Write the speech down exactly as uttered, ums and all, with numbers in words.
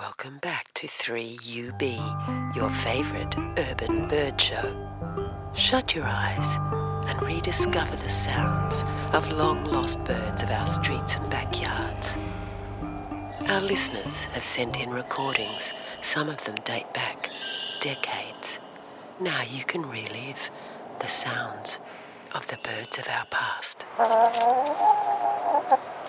Welcome back to three U B, your favourite urban bird show. Shut your eyes and rediscover the sounds of long-lost birds of our streets and backyards. Our listeners have sent in recordings. Some of them date back decades. Now you can relive the sounds of the birds of our past.